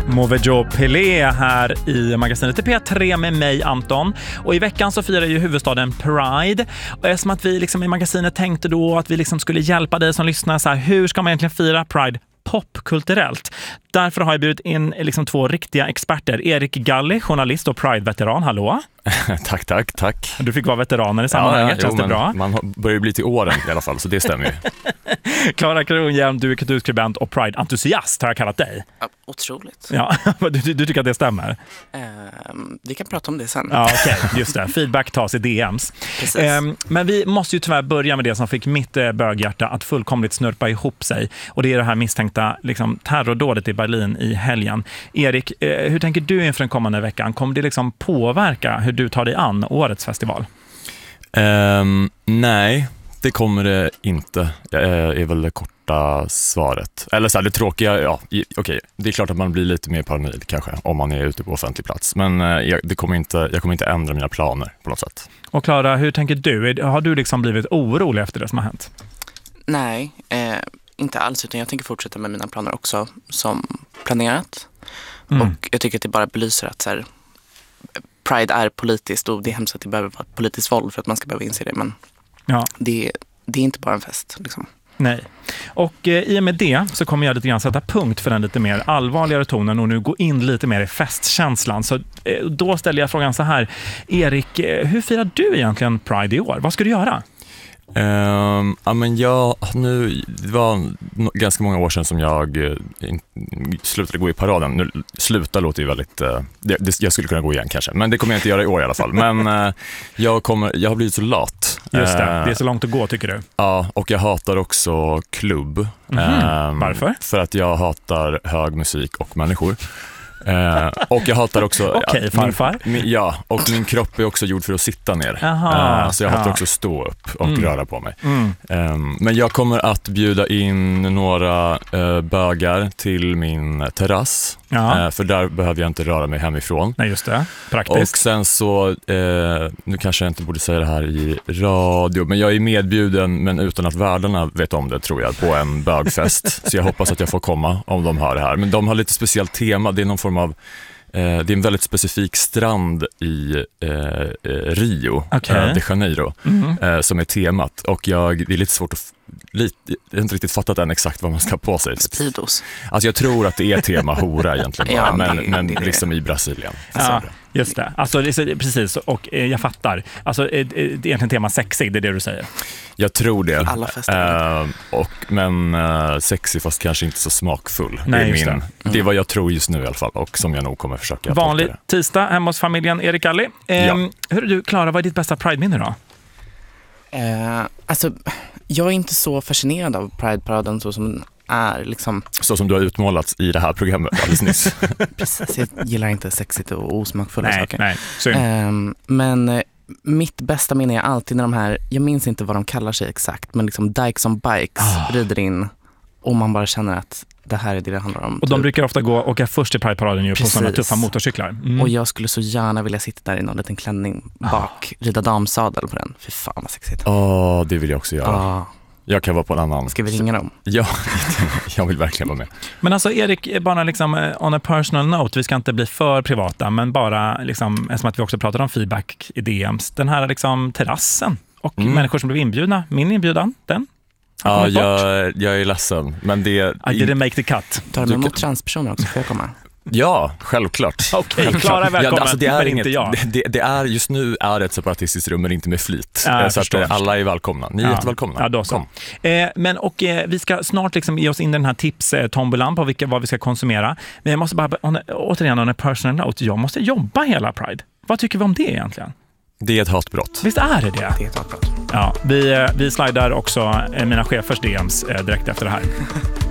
Movejo Pelé här i magasinet P3 med mig, Anton. Och i veckan så firar ju huvudstaden Pride. Och som att vi liksom i magasinet tänkte då att vi liksom skulle hjälpa dig som lyssnar så här, hur ska man egentligen fira Pride popkulturellt? Därför har jag bjudit in liksom 2 riktiga experter. Erik Galli, journalist och Pride-veteran. Hallå? Tack. Du fick vara veteranen i sammanhanget, känns det bra? Man börjar bli till åren i alla fall, så det stämmer ju. Klara Kronhjelm, du är kulturskribent och Pride-entusiast har jag kallat dig. Ja, otroligt. Ja, du tycker att det stämmer? Vi kan prata om det sen. Ja, okej, just det. Feedback tas i DMs. Men vi måste ju tyvärr börja med det som fick mitt böghjärta att fullkomligt snurpa ihop sig. Och det är det här misstänkta liksom, terrordådet i Berlin i helgen. Erik, hur tänker du inför den kommande veckan? Kommer det liksom påverka hur du tar dig an årets festival? Nej, det kommer det inte. Det är väl det korta svaret. Eller så här, det tråkiga, ja, okej. Det är klart att man blir lite mer paranoid kanske om man är ute på offentlig plats. Men jag kommer inte ändra mina planer på något sätt. Och Klara, hur tänker du? Har du liksom blivit orolig efter det som har hänt? Nej, inte alls, utan jag tänker fortsätta med mina planer också som planerat. Och jag tycker att det bara belyser att så här, Pride är politiskt och det är hemskt att det behöver vara ett politiskt våld för att man ska behöva inse det. Men ja. Det är inte bara en fest liksom. Nej. Och i och med det så kommer jag lite grann sätta punkt för den lite mer allvarligare tonen och nu gå in lite mer i festkänslan. Så då ställer jag frågan så här. Erik, hur firar du egentligen Pride i år? Vad ska du göra? Men det var ganska många år sedan som jag slutade gå i paraden. Nu sluta låter ju väldigt jag skulle kunna gå igen kanske, men det kommer jag inte göra i år i alla fall. Men jag har blivit så lat. Just det är så långt att gå, tycker du? Ja, och jag hatar också klubb. Varför? För att jag hatar hög musik och människor. Och jag hatar också farfar. Och min kropp är också gjord för att sitta ner. Så jag hatar också stå upp och röra på mig. Men jag kommer att bjuda in några bögar till min terrass. För där behöver jag inte röra mig hemifrån. Nej, just det. Praktiskt. Och sen så nu kanske jag inte borde säga det här i radio, men jag är medbjuden men utan att värdarna vet om det, tror jag, på en bögfest. Så jag hoppas att jag får komma om de hör det här. Men de har lite speciellt tema. Det är någon form av det är en väldigt specifik strand i Rio de Janeiro som är temat. Och det är lite svårt att jag har inte riktigt fattat än exakt vad man ska på sig. Speedos. Alltså jag tror att det är tema hora egentligen. Ja, men liksom i Brasilien. Ja, just det. Alltså precis, och jag fattar. Alltså det är egentligen tema sexig, det är det du säger. Jag tror det. Alla fester. Men sexig fast kanske inte så smakfull. Nej, det är vad jag tror just nu i alla fall, och som jag nog kommer försöka. Vanlig tisdag hemma hos familjen Erik Galli. Hur är du, Klara, vad är ditt bästa Pride-minne då? Alltså, jag är inte så fascinerad av Pride-paraden så som den är liksom. Så som du har utmålats i det här programmet alldeles nyss. Precis, jag gillar inte sexigt och osmakfulla saker. Nej, men mitt bästa minne är alltid när de här, jag minns inte vad de kallar sig exakt, men liksom Dykes on Bikes rider in och man bara känner att det här är det handlar om. Och de brukar ofta åka först i Pride-paraden på sådana tuffa motorcyklar. Och jag skulle så gärna vilja sitta där i någon liten klänning bak, rida damsadel på den. Fy fan vad sexigt. Det vill jag också göra. Jag kan vara på en annan. Ska vi ringa dem? Ja, jag vill verkligen vara med. Men alltså Erik, bara liksom on a personal note, vi ska inte bli för privata, men bara liksom, eftersom att vi också pratade om feedback i DMs, den här liksom terrassen och människor som blev inbjudna, min inbjudan, den? Ja, jag är ledsen, men det... I didn't make the cut. Tar du emot transpersoner också, får jag komma? Ja, självklart. Okej, Klara är välkommen, alltså det är inte jag. Det är, just nu är det ett separatistiskt rum, men inte med flit. Så att alla är välkomna. Ni är jättevälkomna. Ja, då så. Vi ska snart liksom ge oss in i den här tips-tombolan på vad vi ska konsumera. Men jag måste bara, återigen on a personal note, jag måste jobba hela Pride. Vad tycker vi om det egentligen? Det är ett hatbrott. Visst är det? Det är ett hatbrott. Ja, vi slidar också mina chefers DMs direkt efter det här.